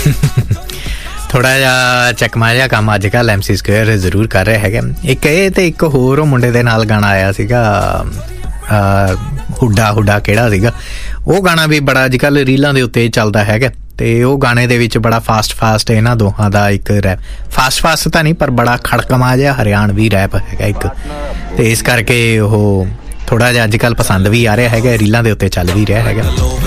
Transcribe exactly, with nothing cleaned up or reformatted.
ਥੋੜ੍ਹਾ ਜਿਹਾ ਚੱਕਮਾ ਜਿਹਾ ਕੰਮ ਅੱਜ ਕੱਲ੍ਹ ਐਮ ਸੀ ਸਕੁਏਅਰ ਜ਼ਰੂਰ ਕਰ ਰਿਹਾ ਹੈਗਾ। ਇੱਕ ਇਹ ਅਤੇ ਇੱਕ ਹੋਰ ਮੁੰਡੇ ਦੇ ਨਾਲ ਗਾਣਾ ਆਇਆ ਸੀਗਾ, ਹੁੱਡਾ ਹੁੱਡਾ ਕਿਹੜਾ ਸੀਗਾ ਉਹ ਗਾਣਾ ਵੀ ਬੜਾ ਅੱਜ ਕੱਲ੍ਹ ਰੀਲਾਂ ਦੇ ਉੱਤੇ ਚੱਲਦਾ ਹੈਗਾ। ਅਤੇ ਉਹ ਗਾਣੇ ਦੇ ਵਿੱਚ ਬੜਾ ਫਾਸਟ ਫਾਸਟ ਇਹਨਾਂ ਦੋਹਾਂ ਦਾ ਇੱਕ ਰੈਪ, ਫਾਸਟ ਫਾਸਟ ਤਾਂ ਨਹੀਂ ਪਰ ਬੜਾ ਖੜਕਮਾ ਜਿਹਾ ਹਰਿਆਣਵੀ ਰੈਪ ਹੈਗਾ ਇੱਕ, ਅਤੇ ਇਸ ਕਰਕੇ ਉਹ ਥੋੜ੍ਹਾ ਜਿਹਾ ਅੱਜ ਕੱਲ੍ਹ ਪਸੰਦ ਵੀ ਆ ਰਿਹਾ ਹੈਗਾ, ਰੀਲਾਂ ਦੇ ਉੱਤੇ ਚੱਲ ਵੀ ਰਿਹਾ ਹੈਗਾ।